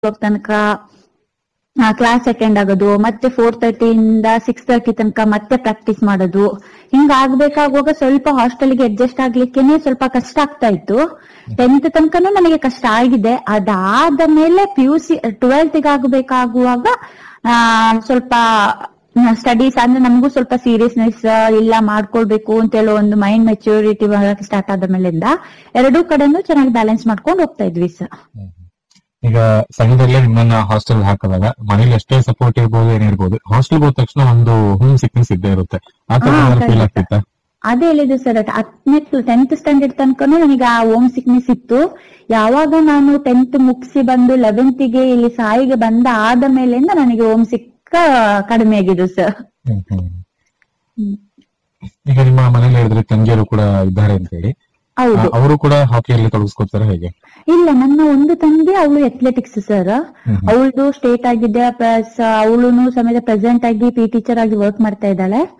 ತನಕ class attend ಆಗೋದು, ಮತ್ತೆ 4:30 ಇಂದ 6:30 ತನಕ ಮತ್ತೆ ಪ್ರಾಕ್ಟೀಸ್ ಮಾಡೋದು. ಹಿಂಗ ಆಗ್ಬೇಕಾಗುವಾಗ ಸ್ವಲ್ಪ ಹಾಸ್ಟೆಲ್ಗೆ ಅಡ್ಜಸ್ಟ್ ಆಗ್ಲಿಕ್ಕೇನೆ ಸ್ವಲ್ಪ ಕಷ್ಟ ಆಗ್ತಾ ಇತ್ತು. 10th ತನಕನೂ ನನಗೆ ಕಷ್ಟ ಆಗಿದೆ. ಅದಾದ ಮೇಲೆ PUC 12th ಆಗ್ಬೇಕಾಗುವಾಗ ಸ್ವಲ್ಪ ಸ್ಟಡೀಸ್ ಅಂದ್ರೆ ನಮಗೂ ಸ್ವಲ್ಪ ಸೀರಿಯಸ್ನೆಸ್ ಇಲ್ಲ ಮಾಡ್ಕೊಳ್ಬೇಕು ಅಂತ ಹೇಳೋ ಒಂದು ಮೈಂಡ್ ಮೆಚೂರಿಟಿ ಸ್ಟಾರ್ಟ್ ಆದ ಮೇಲಿಂದ ಎರಡೂ ಕಡೆನೂ ಚೆನ್ನಾಗಿ ಬ್ಯಾಲೆನ್ಸ್ ಮಾಡ್ಕೊಂಡು ಹೋಗ್ತಾ ಇದ್ವಿ ಸರ್. ಈಗ ಸಣ್ಣದಲ್ಲೇ ನಿಮ್ಮನ್ನ ಹಾಸ್ಟೆಲ್ ಹಾಕಿದಾಗ ಮನೇಲಿ ಎಷ್ಟೇ ಸಪೋರ್ಟ್ ಇರ್ಬೋದು ಏನಿರ್ಬೋದು, ಹಾಸ್ಟೆಲ್ ಹೋದ ತಕ್ಷಣ ಒಂದು ಹೋಮ್ ಸಿಕ್ನೆಸ್ ಇದ್ದೇ ಇರುತ್ತೆ. ಆ ತರ ಫೀಲ್ ಆಗ್ತಿತ್ತ? ಅದೇ ಹೇಳಿದ್ದು ಸರ್, 10th ಸ್ಟ್ಯಾಂಡರ್ಡ್ ತನಕನೂ ನನಗೆ ಆ ಹೋಮ್ ಸಿಕ್ನೆಸ್ ಇತ್ತು. ಯಾವಾಗ ನಾನು 10th ಮುಗಿಸಿ ಬಂದು 11th ಗೆ ಇಲ್ಲಿ ಸಾಯಿಗೆ ಬಂದ ಆದ ಮೇಲಿಂದ ನನಗೆ ಹೋಮ್ ಸಿಕ್ಕ ಕಡಿಮೆ ಆಗಿದ್ದು ಸರ್. ಈಗ ನಿಮ್ಮ ಮನೇಲಿ ಹೇಳಿದ್ರೆ ತಂಗಿಯರು ಕೂಡ ಇದ್ದಾರೆ ಅಂತ ಹೇಳಿ, ಅವರು ಕೂಡ ಹಾಕಿಯಲ್ಲಿ ತೊಡಗಿಸ್ಕೊತಾರೆ ಹೇಗೆ? ಇಲ್ಲ, ನನ್ನ ಒಂದು ತಂಗಿ ಅವಳು ಅಥ್ಲೆಟಿಕ್ಸ್ ಸರ್. ಅವಳದು ಸ್ಟೇಟ್ ಆಗಿದೆ, ಪ್ಲಸ್ ಅವಳು ಸಮೇತ ಪ್ರೆಸೆಂಟ್ ಆಗಿ ಪಿ ಟೀಚರ್ ಆಗಿ ವರ್ಕ್ ಮಾಡ್ತಾ ಇದ್ದಾಳೆ.